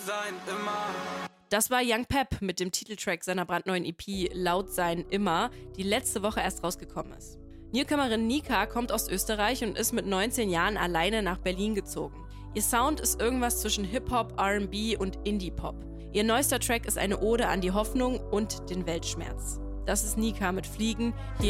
Das war Young Pep mit dem Titeltrack seiner brandneuen EP Laut sein immer, die letzte Woche erst rausgekommen ist. Newcomerin Nika kommt aus Österreich und ist mit 19 Jahren alleine nach Berlin gezogen. Ihr Sound ist irgendwas zwischen Hip-Hop, R&B und Indie-Pop. Ihr neuester Track ist eine Ode an die Hoffnung und den Weltschmerz. Das ist Nika mit Fliegen hier